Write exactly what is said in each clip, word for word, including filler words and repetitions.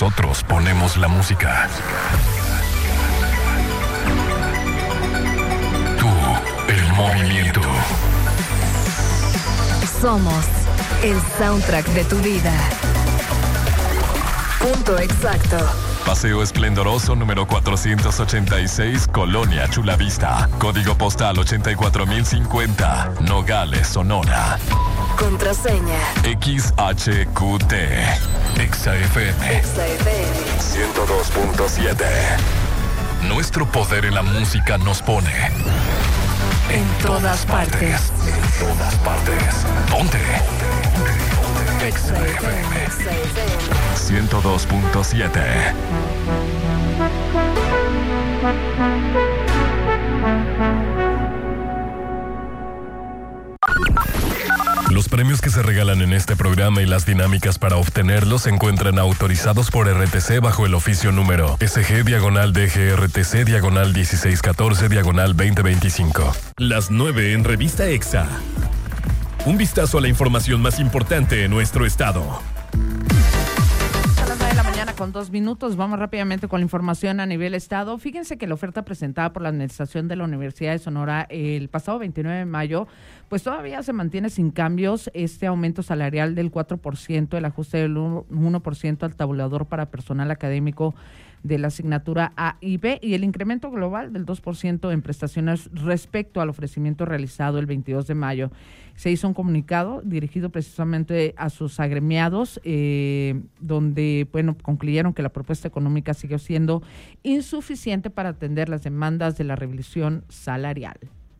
Nosotros ponemos la música. Tú, el movimiento. Somos el soundtrack de tu vida. Punto exacto. Paseo Esplendoroso número cuatrocientos ochenta y seis, Colonia Chulavista. Código postal ochenta y cuatro mil cincuenta, Nogales, Sonora. Contraseña X H Q T. Exa F M. Exa F M ciento dos punto siete. Nuestro poder en la música nos pone en todas partes. En todas partes. Ponte. Exa F M ciento dos punto siete. Los premios que se regalan en este programa y las dinámicas para obtenerlos se encuentran autorizados por R T C bajo el oficio número S G diagonal D G R T C diagonal dieciséis catorce diagonal veinte veinticinco. Las nueve en Revista Exa. Un vistazo a la información más importante en nuestro estado. A las nueve de la mañana con dos minutos, vamos rápidamente con la información a nivel estado. Fíjense que la oferta presentada por la Administración de la Universidad de Sonora el pasado veintinueve de mayo, pues todavía se mantiene sin cambios. Este aumento salarial del cuatro por ciento, el ajuste del uno por ciento al tabulador para personal académico de la asignatura A y B y el incremento global del dos por ciento en prestaciones respecto al ofrecimiento realizado el veintidós de mayo. Se hizo un comunicado dirigido precisamente a sus agremiados, eh, donde bueno concluyeron que la propuesta económica sigue siendo insuficiente para atender las demandas de la revisión salarial.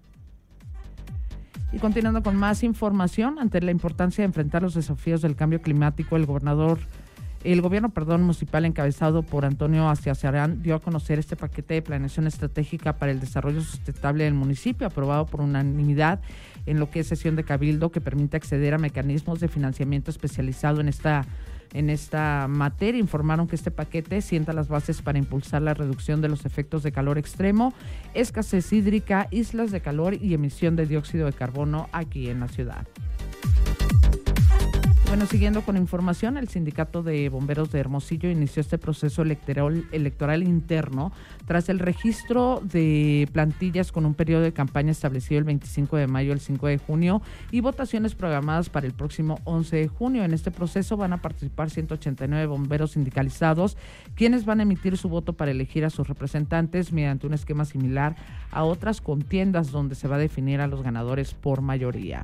Y continuando con más información, ante la importancia de enfrentar los desafíos del cambio climático, el gobernador El gobierno perdón, municipal encabezado por Antonio Astiazarán dio a conocer este paquete de planeación estratégica para el desarrollo sustentable del municipio, aprobado por unanimidad en lo que es sesión de cabildo, que permite acceder a mecanismos de financiamiento especializado en esta En esta materia. Informaron que este paquete sienta las bases para impulsar la reducción de los efectos de calor extremo, escasez hídrica, islas de calor y emisión de dióxido de carbono aquí en la ciudad. Bueno, siguiendo con información, el Sindicato de Bomberos de Hermosillo inició este proceso electoral, electoral interno tras el registro de plantillas con un periodo de campaña establecido el veinticinco de mayo al cinco de junio y votaciones programadas para el próximo once de junio. En este proceso van a participar ciento ochenta y nueve bomberos sindicalizados, quienes van a emitir su voto para elegir a sus representantes mediante un esquema similar a otras contiendas donde se va a definir a los ganadores por mayoría.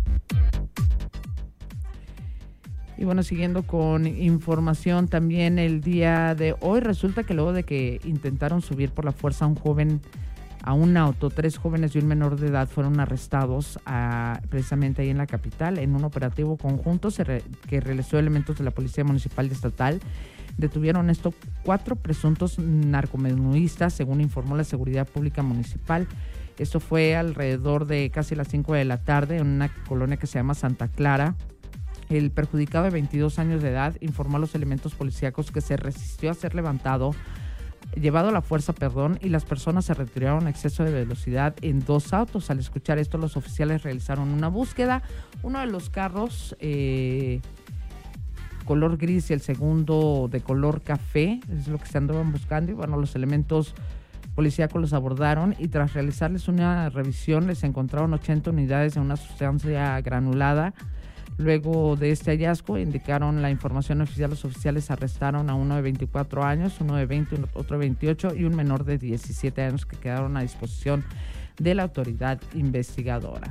Y bueno, siguiendo con información también el día de hoy, resulta que luego de que intentaron subir por la fuerza a un joven a un auto, tres jóvenes y un menor de edad fueron arrestados a, precisamente ahí en la capital en un operativo conjunto se re, que realizó elementos de la Policía Municipal y Estatal. Detuvieron estos cuatro presuntos narcomenudistas, según informó la Seguridad Pública Municipal. Esto fue alrededor de casi las cinco de la tarde en una colonia que se llama Santa Clara. El perjudicado de veintidós años de edad informó a los elementos policíacos que se resistió a ser levantado, llevado a la fuerza, perdón, y las personas se retiraron a exceso de velocidad en dos autos. Al escuchar esto, los oficiales realizaron una búsqueda. Uno de los carros eh, color gris y el segundo de color café, es lo que se andaban buscando. Y bueno, los elementos policíacos los abordaron y tras realizarles una revisión les encontraron ochenta unidades de una sustancia granulada. Luego de este hallazgo, indicaron la información oficial, los oficiales arrestaron a uno de veinticuatro años, uno de veinte, otro de veintiocho y un menor de diecisiete años que quedaron a disposición de la autoridad investigadora.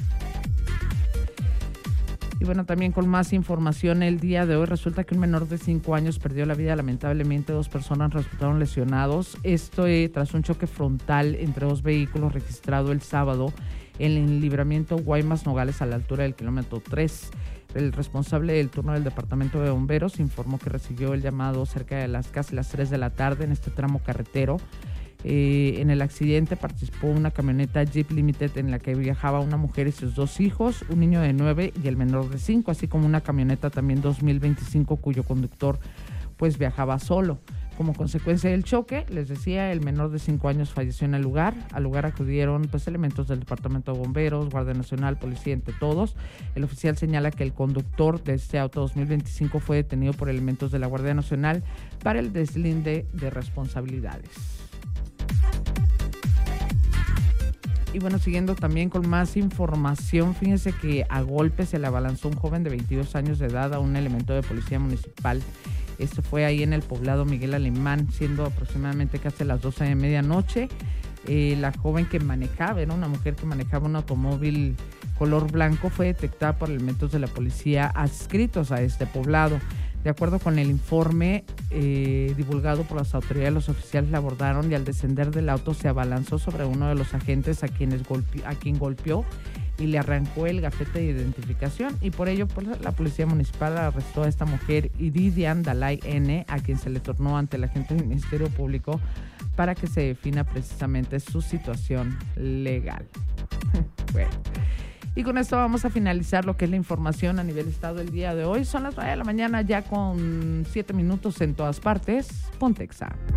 Y bueno, también con más información el día de hoy, resulta que un menor de cinco años perdió la vida lamentablemente, dos personas resultaron lesionados. Esto eh, tras un choque frontal entre dos vehículos registrado el sábado en el libramiento Guaymas Nogales a la altura del kilómetro tres. El responsable del turno del Departamento de Bomberos informó que recibió el llamado cerca de las casi las tres de la tarde en este tramo carretero. Eh, en el accidente participó una camioneta Jeep Limited en la que viajaba una mujer y sus dos hijos, un niño de nueve y el menor de cinco, así como una camioneta también dos mil veinticinco cuyo conductor pues viajaba solo. Como consecuencia del choque, les decía, el menor de cinco años falleció en el lugar. Al lugar acudieron pues elementos del Departamento de Bomberos, Guardia Nacional, Policía, entre todos. El oficial señala que el conductor de este auto dos mil veinticinco fue detenido por elementos de la Guardia Nacional para el deslinde de responsabilidades. Y bueno, siguiendo también con más información, fíjense que a golpes se le abalanzó un joven de veintidós años de edad a un elemento de policía municipal. Esto fue ahí en el poblado Miguel Alemán, siendo aproximadamente casi las doce de medianoche. Eh, la joven que manejaba, era una mujer que manejaba un automóvil color blanco, fue detectada por elementos de la policía adscritos a este poblado. De acuerdo con el informe eh, divulgado por las autoridades, los oficiales la abordaron y al descender del auto se abalanzó sobre uno de los agentes a, quienes golpe, a quien golpeó y le arrancó el gafete de identificación, y por ello pues, la policía municipal arrestó a esta mujer, Iridian Dalai N, a quien se le tornó ante el agente del Ministerio Público para que se defina precisamente su situación legal. Bueno, y con esto vamos a finalizar lo que es la información a nivel estado el día de hoy. Son las nueve de la mañana ya con siete minutos en todas partes. Ponte Exa.